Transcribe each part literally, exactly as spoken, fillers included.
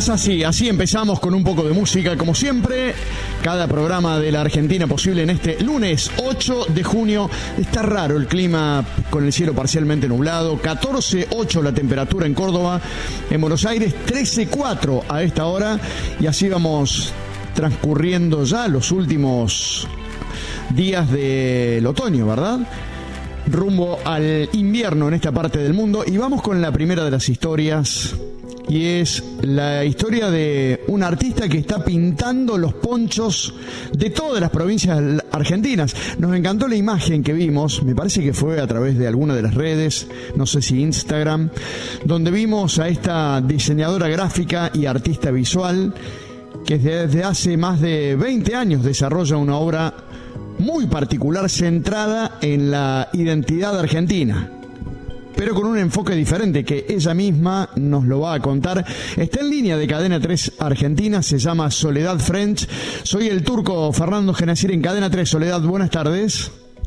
Es así, así empezamos con un poco de música, como siempre, cada programa de la Argentina posible en este lunes ocho de junio. Está raro el clima con el cielo parcialmente nublado, catorce ocho la temperatura en Córdoba, en Buenos Aires trece cuatro a esta hora, y así vamos transcurriendo ya los últimos días del otoño, ¿verdad? Rumbo al invierno en esta parte del mundo, y vamos con la primera de las historias. Y es la historia de un artista que está pintando los ponchos de todas las provincias argentinas. Nos encantó la imagen que vimos, me parece que fue a través de alguna de las redes, no sé si Instagram, donde vimos a esta diseñadora gráfica y artista visual que desde hace más de veinte años desarrolla una obra muy particular centrada en la identidad argentina, pero con un enfoque diferente que ella misma nos lo va a contar. Está en línea de Cadena tres Argentina, se llama Soledad French. Soy el turco Fernando Genacir en Cadena tres. Soledad, buenas tardes.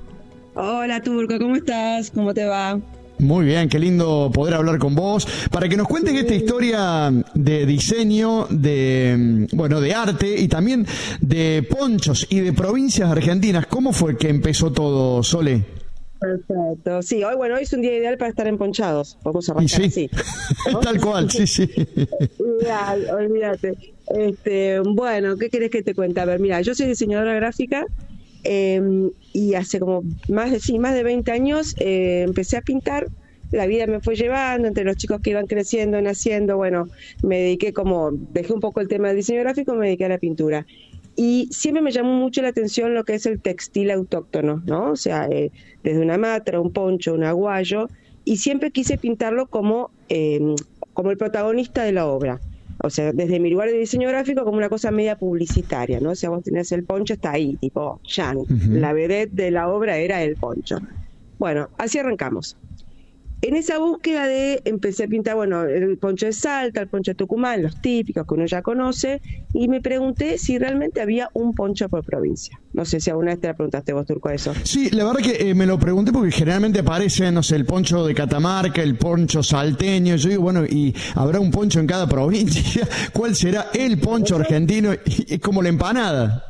Hola turco, ¿cómo estás? ¿Cómo te va? Muy bien, qué lindo poder hablar con vos para que nos cuentes esta historia de diseño, de bueno, de arte y también de ponchos y de provincias argentinas. ¿Cómo fue que empezó todo, Sole? Perfecto, sí, hoy bueno, hoy es un día ideal para estar emponchados, vamos a arrancar y sí. así, ¿no? Tal cual, sí, sí. Ideal, olvídate. Este, bueno, ¿qué querés que te cuente? A ver, mira, yo soy diseñadora gráfica eh, y hace como más de, sí, más de veinte años eh, empecé a pintar. La vida me fue llevando, entre los chicos que iban creciendo, naciendo, bueno, me dediqué como, dejé un poco el tema del diseño gráfico, me dediqué a la pintura. Y siempre me llamó mucho la atención lo que es el textil autóctono, ¿no? O sea, eh, desde una matra, un poncho, un aguayo, y siempre quise pintarlo como, eh, como el protagonista de la obra. O sea, desde mi lugar de diseño gráfico como una cosa media publicitaria, ¿no? O sea, vos tenés el poncho, está ahí, tipo, Jan, uh-huh. La vedette de la obra era el poncho. Bueno, así arrancamos. En esa búsqueda de, empecé a pintar, bueno, el poncho de Salta, el poncho de Tucumán, los típicos que uno ya conoce, y me pregunté si realmente había un poncho por provincia. No sé si alguna vez te la preguntaste vos, Turco, eso. Sí, la verdad que eh, me lo pregunté porque generalmente aparece, no sé, el poncho de Catamarca, el poncho salteño. Yo digo, bueno, y habrá un poncho en cada provincia. ¿Cuál será el poncho argentino? Es como la empanada.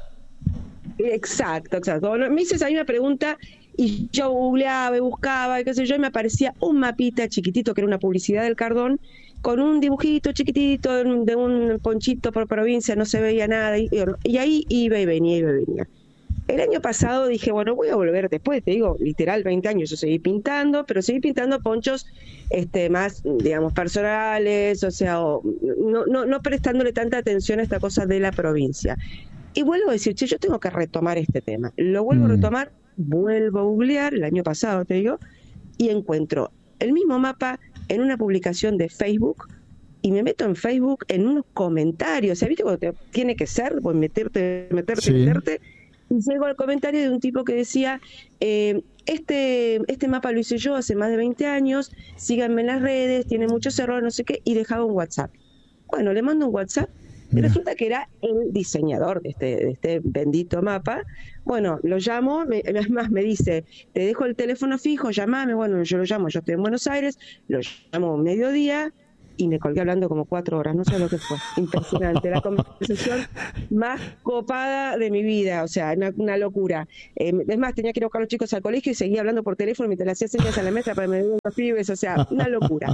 Exacto, exacto. Bueno, me hice esa misma pregunta y yo googleaba y buscaba y qué sé yo, y me aparecía un mapita chiquitito que era una publicidad del Cardón con un dibujito chiquitito de un, de un ponchito por provincia, no se veía nada y, y ahí iba y venía, iba y venía. El año pasado dije, bueno, voy a volver después, te digo, literal veinte años, yo seguí pintando, pero seguí pintando ponchos este más, digamos, personales, o sea, o, no, no, no prestándole tanta atención a esta cosa de la provincia. Y vuelvo a decir, che, yo tengo que retomar este tema. Lo vuelvo mm. a retomar, vuelvo a googlear, el año pasado te digo, y encuentro el mismo mapa en una publicación de Facebook, y me meto en Facebook en unos comentarios, o sea, ¿viste cuando te tiene que ser? Pues meterte, meterte, sí. meterte, y llego al comentario de un tipo que decía, eh, este, este mapa lo hice yo hace más de veinte años, síganme en las redes, tiene muchos errores, no sé qué, y dejaba un WhatsApp. Bueno, le mando un WhatsApp, y resulta que era el diseñador de este, de este bendito mapa. Bueno, lo llamo, me, además me dice, te dejo el teléfono fijo, llamame. Bueno, yo lo llamo, yo estoy en Buenos Aires, lo llamo mediodía y me colgué hablando como cuatro horas, no sé lo que fue. Impresionante, la conversación más copada de mi vida, o sea, una, una locura. Eh, es más, tenía que ir a buscar a los chicos al colegio y seguía hablando por teléfono mientras le hacía señas a la mesa para que me dieran los pibes, o sea, una locura.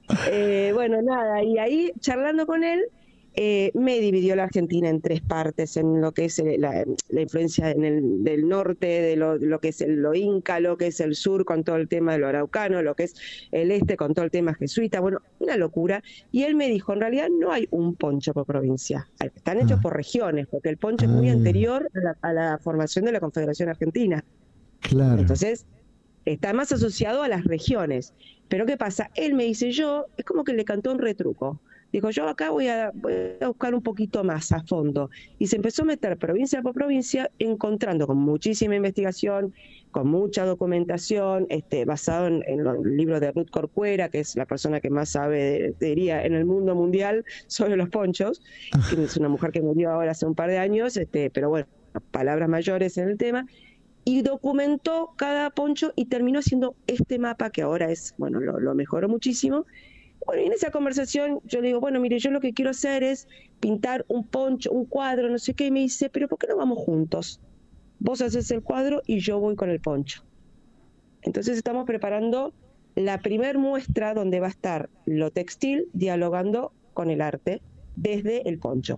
Eh, bueno, nada, y ahí charlando con él, Eh, me dividió la Argentina en tres partes, en lo que es la, la influencia en el, del norte, de lo, lo que es el, lo inca, lo que es el sur con todo el tema de lo araucano, lo que es el este con todo el tema jesuita, bueno, una locura. Y él me dijo, en realidad no hay un poncho por provincia, están hechos por regiones, porque el poncho es muy anterior a la, a la formación de la Confederación Argentina. Claro. Entonces, está más asociado a las regiones. Pero ¿qué pasa? Él me dice, yo, es como que le cantó un retruco. Dijo, yo acá voy a, voy a buscar un poquito más a fondo. Y se empezó a meter provincia por provincia, encontrando con muchísima investigación, con mucha documentación, este, basado en, en los libros de Ruth Corcuera, que es la persona que más sabe, diría, en el mundo mundial sobre los ponchos, que es una mujer que murió ahora hace un par de años, este, pero bueno, palabras mayores en el tema. Y documentó cada poncho y terminó haciendo este mapa, que ahora es, bueno, lo, lo mejoró muchísimo, Bueno, y en esa conversación yo le digo, bueno, mire, yo lo que quiero hacer es pintar un poncho, un cuadro, no sé qué, y me dice, pero ¿por qué no vamos juntos? Vos haces el cuadro y yo voy con el poncho. Entonces estamos preparando la primer muestra donde va a estar lo textil dialogando con el arte desde el poncho.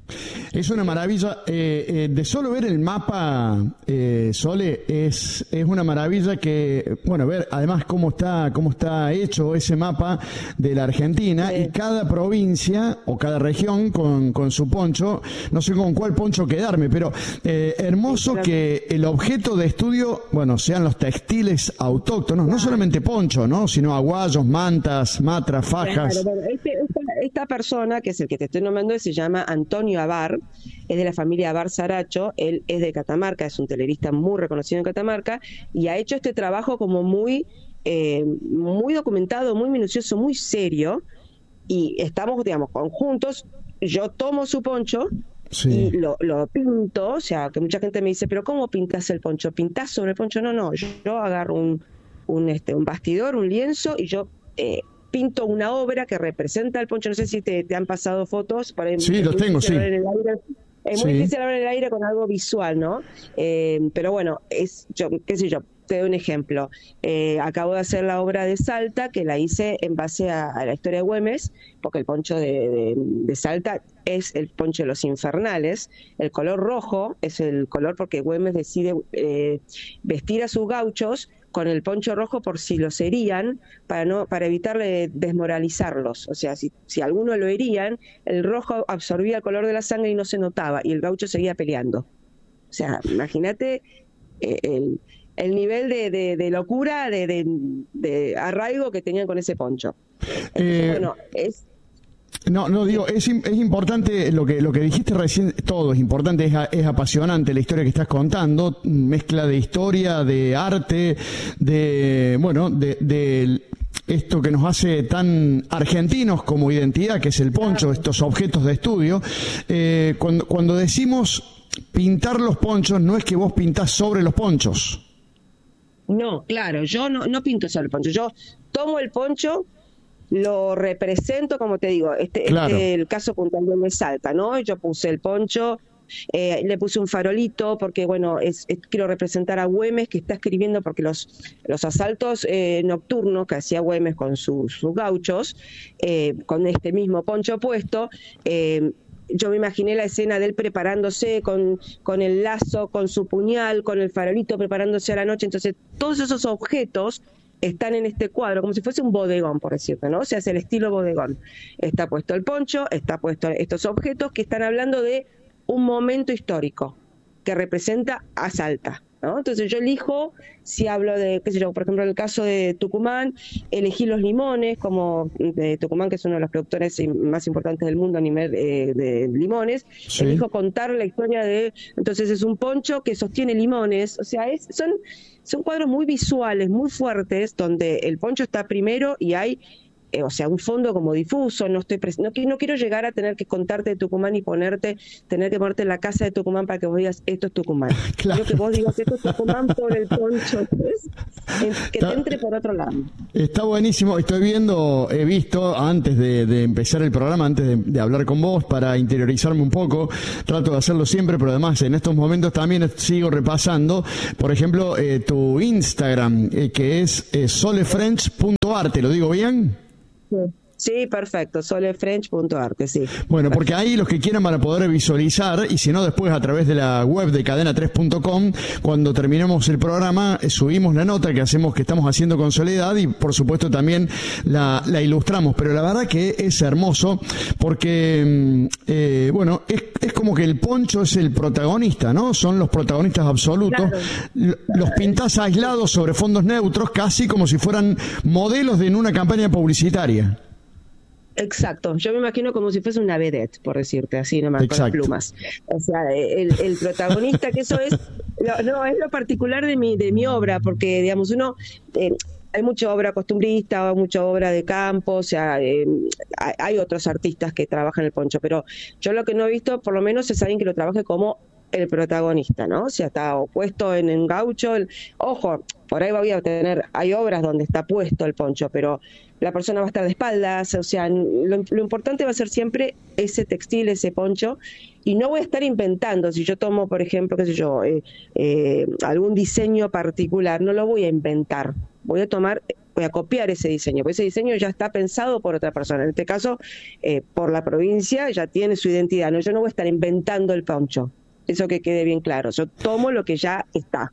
Es una maravilla, eh, eh, de solo ver el mapa, eh, Sole, es, es una maravilla que, bueno, ver además cómo está, cómo está hecho ese mapa de la Argentina, sí. Y cada provincia o cada región con, con su poncho, no sé con cuál poncho quedarme, pero eh, hermoso sí, que el objeto de estudio, bueno, sean los textiles autóctonos, no solamente poncho, ¿no? Sino aguayos, mantas, matras, fajas. Claro, bueno, este, esta, esta persona, que es el que te estoy nombrando, se llama Antonio Abar, es de la familia Abar Saracho, él es de Catamarca, es un telerista muy reconocido en Catamarca, y ha hecho este trabajo como muy, eh, muy documentado, muy minucioso, muy serio, y estamos, digamos, conjuntos, yo tomo su poncho, sí. Y lo, lo pinto, o sea, que mucha gente me dice, pero ¿cómo pintas el poncho? ¿Pintás sobre el poncho? No, no, yo, yo agarro un, un, este, un bastidor, un lienzo, y yo... Eh, pinto una obra que representa el poncho. No sé si te, te han pasado fotos. Por ejemplo, sí, los tengo, sí. Es muy sí. difícil hablar en el aire con algo visual, ¿no? Eh, pero bueno, es, yo, qué sé yo, te doy un ejemplo. Eh, acabo de hacer la obra de Salta, que la hice en base a, a la historia de Güemes, porque el poncho de, de, de Salta es el poncho de los infernales. El color rojo es el color porque Güemes decide eh, vestir a sus gauchos con el poncho rojo por si los herían, para no para evitarle desmoralizarlos. O sea, si, si alguno lo herían, el rojo absorbía el color de la sangre y no se notaba, y el gaucho seguía peleando. O sea, imagínate eh, el, el nivel de, de, de locura, de, de, de arraigo que tenían con ese poncho. Entonces, eh... bueno, es... No, no, digo, es, es importante lo que lo que dijiste recién, todo es importante, es, es apasionante la historia que estás contando, mezcla de historia, de arte, de, bueno, de, de esto que nos hace tan argentinos como identidad, que es el poncho, estos objetos de estudio. Eh, cuando, cuando decimos pintar los ponchos, no es que vos pintás sobre los ponchos. No, claro, yo no, no pinto sobre el poncho, yo tomo el poncho, lo represento, como te digo, este, claro. este el caso puntual de Salta, ¿no? Yo puse el poncho, eh, le puse un farolito porque, bueno, es, es, quiero representar a Güemes, que está escribiendo, porque los, los asaltos eh, nocturnos que hacía Güemes con su, sus gauchos, eh, con este mismo poncho puesto, eh, yo me imaginé la escena de él preparándose con, con el lazo, con su puñal, con el farolito, preparándose a la noche. Entonces, todos esos objetos están en este cuadro, como si fuese un bodegón, por decirte, ¿no? O sea, es el estilo bodegón. Está puesto el poncho, está puesto estos objetos que están hablando de un momento histórico que representa a Salta, ¿no? Entonces yo elijo, si hablo de, qué sé yo, por ejemplo, en el caso de Tucumán, elegí los limones, como de Tucumán, que es uno de los productores más importantes del mundo a nivel eh, de limones, sí. Elijo contar la historia de, entonces es un poncho que sostiene limones, o sea, es, son... Son cuadros muy visuales, muy fuertes, donde el poncho está primero y hay, eh, o sea, un fondo como difuso. No estoy pres- no, no quiero llegar a tener que contarte de Tucumán y ponerte, tener que ponerte en la casa de Tucumán para que vos digas, esto es Tucumán. Claro. Quiero que vos digas, esto es Tucumán por el poncho, ¿ves? Que te entre por otro lado. Está buenísimo. Estoy viendo, he visto, antes de, de empezar el programa, antes de, de hablar con vos, para interiorizarme un poco, trato de hacerlo siempre, pero además en estos momentos también sigo repasando, por ejemplo, eh, tu Instagram, eh, que es eh, solefrench punto arte, ¿lo digo bien? Sí. Sí, perfecto, solefrench punto arte, sí. Bueno, perfecto. Porque ahí los que quieran van a poder visualizar, y si no, después a través de la web de cadena tres punto com, cuando terminemos el programa, eh, subimos la nota que hacemos, que estamos haciendo con Soledad, y por supuesto también la, la ilustramos. Pero la verdad que es hermoso, porque, eh, bueno, es, es como que el poncho es el protagonista, ¿no? Son los protagonistas absolutos. Claro. Los pintás aislados sobre fondos neutros, casi como si fueran modelos de en una campaña publicitaria. Exacto, yo me imagino como si fuese una vedette, por decirte así, nomás con las plumas. O sea, el, el protagonista, que eso es, no, no, es lo particular de mi, de mi obra, porque, digamos, uno, eh, hay mucha obra costumbrista, mucha obra de campo, o sea, eh, hay otros artistas que trabajan el poncho, pero yo lo que no he visto, por lo menos, es alguien que lo trabaje como el protagonista, ¿no? O sea, está puesto en un gaucho, el, ojo, por ahí voy a tener, hay obras donde está puesto el poncho, pero la persona va a estar de espaldas, o sea, lo, lo importante va a ser siempre ese textil, ese poncho, y no voy a estar inventando. Si yo tomo, por ejemplo, qué sé yo, eh, eh, algún diseño particular, no lo voy a inventar, voy a tomar, voy a copiar ese diseño, porque ese diseño ya está pensado por otra persona, en este caso, eh, por la provincia, ya tiene su identidad, no, yo no voy a estar inventando el poncho, eso que quede bien claro, yo tomo lo que ya está.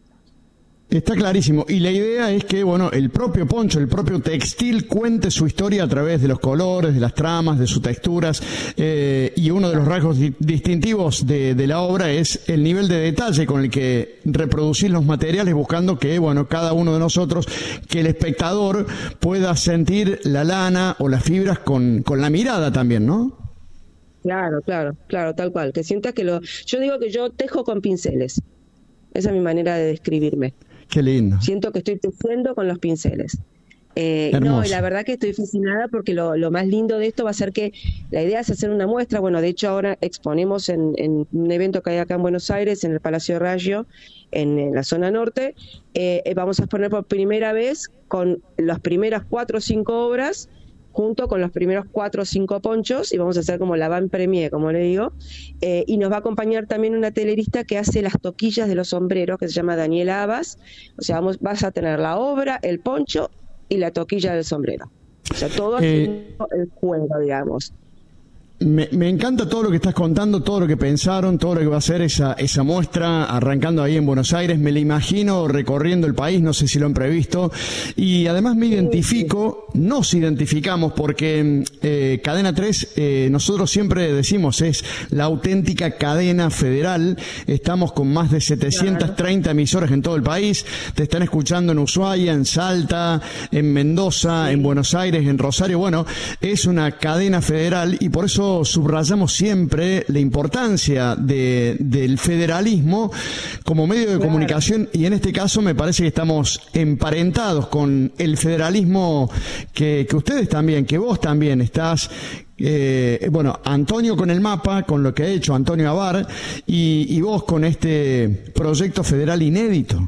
Está clarísimo. Y la idea es que, bueno, el propio poncho, el propio textil cuente su historia a través de los colores, de las tramas, de sus texturas. Eh, y uno de los rasgos di- distintivos de, de la obra es el nivel de detalle con el que reproducir los materiales, buscando que, bueno, cada uno de nosotros, que el espectador pueda sentir la lana o las fibras con, con la mirada también, ¿no? Claro, claro, claro, tal cual. Que sientas que lo... Yo digo que yo tejo con pinceles. Esa es mi manera de describirme. Qué lindo. Siento que estoy tejiendo con los pinceles. Eh, no, y la verdad que estoy fascinada porque lo, lo más lindo de esto va a ser que la idea es hacer una muestra. Bueno, de hecho ahora exponemos en, en un evento que hay acá en Buenos Aires, en el Palacio de Raggio, en, en la zona norte. Eh, vamos a exponer por primera vez con las primeras cuatro o cinco obras, junto con los primeros cuatro o cinco ponchos, y vamos a hacer como la van premier, como le digo, eh, y nos va a acompañar también una telerista que hace las toquillas de los sombreros, que se llama Daniela Abas. O sea, vamos, vas a tener la obra, el poncho y la toquilla del sombrero. O sea, todo eh, haciendo el juego, digamos. Me, me encanta todo lo que estás contando, todo lo que pensaron, todo lo que va a ser esa, esa muestra, arrancando ahí en Buenos Aires. Me la imagino recorriendo el país, no sé si lo han previsto. Y además me identifico, nos identificamos, porque eh, Cadena tres, eh, nosotros siempre decimos, es la auténtica cadena federal. Estamos con más de setecientas treinta emisoras en todo el país. Te están escuchando en Ushuaia, en Salta, en Mendoza, en Buenos Aires, en Rosario. Bueno, es una cadena federal y por eso subrayamos siempre la importancia de, del federalismo como medio de comunicación, y en este caso me parece que estamos emparentados con el federalismo que, que ustedes también, que vos también estás. Eh, bueno, Antonio con el mapa, con lo que ha hecho Antonio Abar, y, y vos con este proyecto federal inédito.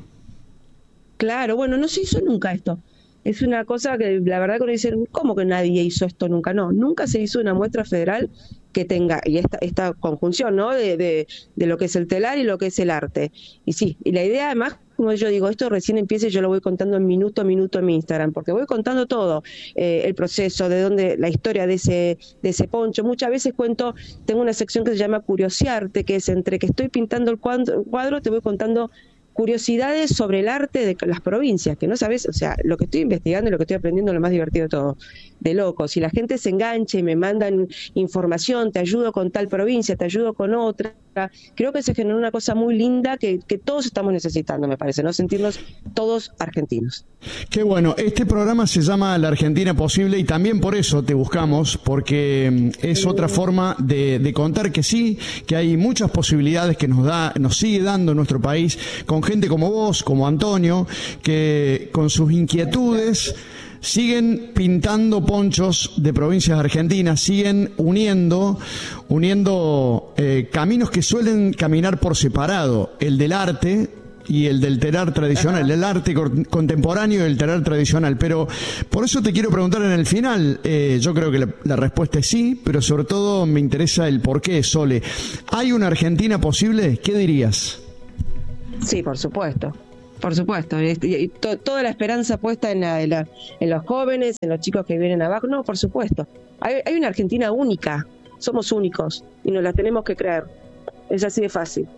Claro, bueno, no se hizo nunca esto. Es una cosa que la verdad que uno dice, ¿cómo que nadie hizo esto nunca? No, nunca se hizo una muestra federal que tenga, y esta, esta conjunción, ¿no? De, de, de lo que es el telar y lo que es el arte. Y sí, y la idea además, como yo digo, esto recién empieza y yo lo voy contando en minuto a minuto en mi Instagram, porque voy contando todo, eh, el proceso, de dónde, la historia de ese, de ese poncho. Muchas veces cuento, tengo una sección que se llama Curiosearte, que es entre que estoy pintando el cuadro, cuadro te voy contando curiosidades sobre el arte de las provincias, que no sabes, o sea, lo que estoy investigando y lo que estoy aprendiendo es lo más divertido de todo, de loco. Si la gente se engancha y me mandan información, te ayudo con tal provincia, te ayudo con otra, creo que se generó una cosa muy linda que, que todos estamos necesitando, me parece, ¿no? Sentirnos todos argentinos. Qué bueno, este programa se llama La Argentina Posible y también por eso te buscamos, porque es otra forma de, de contar que sí, que hay muchas posibilidades que nos da, nos sigue dando nuestro país, con gente como vos, como Antonio, que con sus inquietudes siguen pintando ponchos de provincias argentinas, siguen uniendo, uniendo eh, caminos que suelen caminar por separado, el del arte y el del telar tradicional, el del arte contemporáneo y el telar tradicional. Pero por eso te quiero preguntar en el final, eh, yo creo que la, la respuesta es sí, pero sobre todo me interesa el por qué, Sole. ¿Hay una Argentina posible? ¿Qué dirías? Sí, por supuesto, por supuesto. Y, y to, toda la esperanza puesta en, la, en, la, en los jóvenes, en los chicos que vienen abajo. No, por supuesto. Hay, hay una Argentina única, somos únicos y nos la tenemos que creer. Es así de fácil.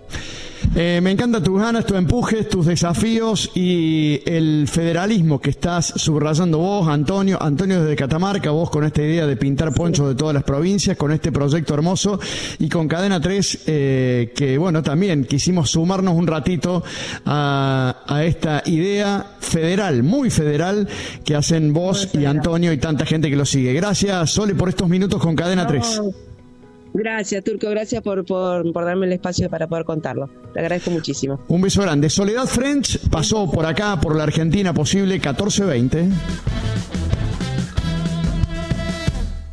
Eh, me encantan tus ganas, tus empujes, tus desafíos y el federalismo que estás subrayando vos, Antonio, Antonio desde Catamarca, vos con esta idea de pintar ponchos de todas las provincias, con este proyecto hermoso, y con Cadena tres, eh, que bueno, también quisimos sumarnos un ratito a, a esta idea federal, muy federal, que hacen vos y Antonio y tanta gente que lo sigue. Gracias, Sole, por estos minutos con Cadena tres. Gracias, Turco, gracias por, por, por darme el espacio para poder contarlo. Te agradezco muchísimo. Un beso grande. Soledad French pasó por acá, por la Argentina Posible catorce veinte.